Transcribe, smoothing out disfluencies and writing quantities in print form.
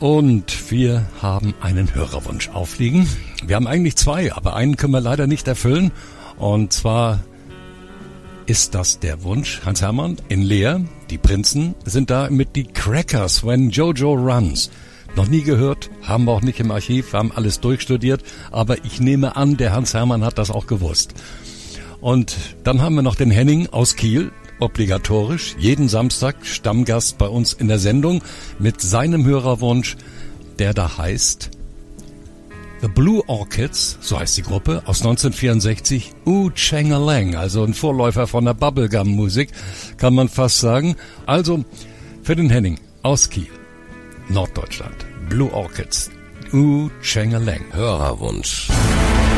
Und wir haben einen Hörerwunsch aufliegen. Wir haben eigentlich zwei, aber einen können wir leider nicht erfüllen. Und zwar ist das der Wunsch, Hans-Hermann, in Leer. Die Prinzen sind da mit die Crackers, When Jojo Runs. Noch nie gehört, haben wir auch nicht im Archiv, haben alles durchstudiert. Aber ich nehme an, der Hans-Hermann hat das auch gewusst. Und dann haben wir noch den Henning aus Kiel. Obligatorisch, jeden Samstag Stammgast bei uns in der Sendung mit seinem Hörerwunsch, der da heißt The Blue Orchids, so heißt die Gruppe, aus 1964, Chang-a-Lang, also ein Vorläufer von der Bubblegum-Musik, kann man fast sagen. Also für den Henning aus Kiel, Norddeutschland, Blue Orchids, Chang-a-Lang. Hörerwunsch.